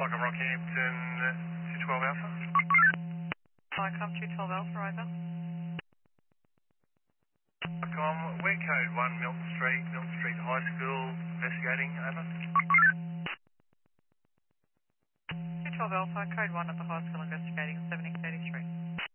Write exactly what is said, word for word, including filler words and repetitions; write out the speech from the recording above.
Welcome Rockhampton, uh, two twelve Alpha. Vicom two twelve Alpha, over. Welcome, we're code one Milton Street, Milton Street High School, investigating, over. two twelve Alpha, code one at the high school investigating seventy thirty-three.